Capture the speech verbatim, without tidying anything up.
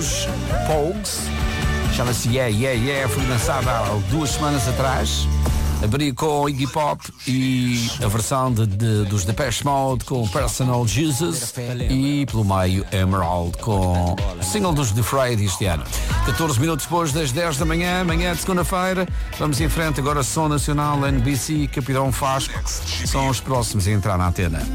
Pogues, chama-se Yeah, Yeah, Yeah, foi lançada há duas semanas atrás. Abri com Iggy Pop e a versão de, de, dos Depeche Mode com Personal Jesus e pelo meio Emerald com o single dos The Afraid este ano. catorze minutos depois das dez da manhã, manhã de segunda-feira, vamos em frente agora Som Nacional, N B C, Capitão Fasco, são os próximos a entrar na antena.